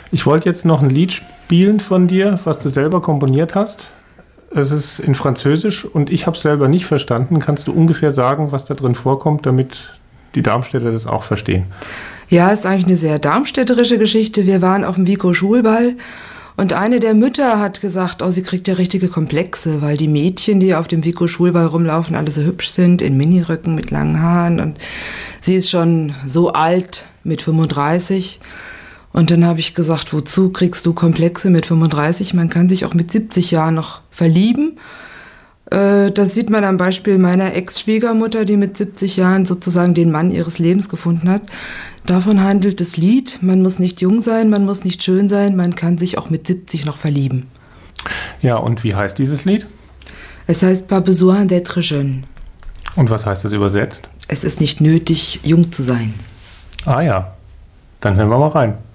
Ich wollte jetzt noch ein Lied spielen von dir, was du selber komponiert hast. Es ist in Französisch und ich habe es selber nicht verstanden. Kannst du ungefähr sagen, was da drin vorkommt, damit die Darmstädter das auch verstehen? Ja, ist eigentlich eine sehr darmstädterische Geschichte. Wir waren auf dem Vico-Schulball und eine der Mütter hat gesagt, oh, sie kriegt ja richtige Komplexe, weil die Mädchen, die auf dem Vico-Schulball rumlaufen, alle so hübsch sind, in Miniröcken mit langen Haaren. Und sie ist schon so alt, mit 35. Und dann habe ich gesagt, wozu kriegst du Komplexe mit 35? Man kann sich auch mit 70 Jahren noch verlieben. Das sieht man am Beispiel meiner Ex-Schwiegermutter, die mit 70 Jahren sozusagen den Mann ihres Lebens gefunden hat. Davon handelt das Lied. Man muss nicht jung sein, man muss nicht schön sein, man kann sich auch mit 70 noch verlieben. Ja, und wie heißt dieses Lied? Es heißt Pas besoin d'être jeune. Und was heißt das übersetzt? Es ist nicht nötig, jung zu sein. Ah ja, dann hören wir mal rein.